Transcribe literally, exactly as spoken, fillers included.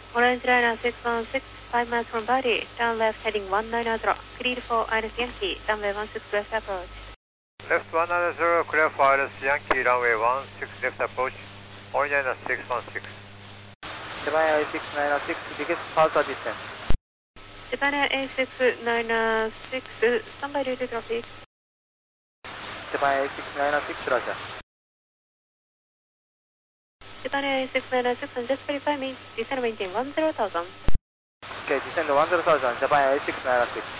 Orange liner six one six, five miles from body, down left heading one nine zero, cleared for Iris Yankee, runway one six left approach. Left one nine zero, clear for Iris Yankee, runway one six left approach, Orange liner six one six. Japan Air six nine six, biggest departure distance. Japan Air six nine six, standby due to traffic. Japan Air six nine six, roger. Japan Air six nine six, and just verify me, descend maintain one zero thousand. Okay, descend one zero thousand, Japan Air six nine six.